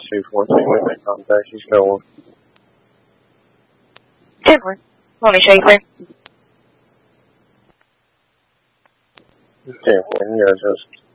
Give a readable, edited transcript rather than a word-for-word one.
214 with that contact. She's going. 10-4. Let me show you clear. 10-4, you guys just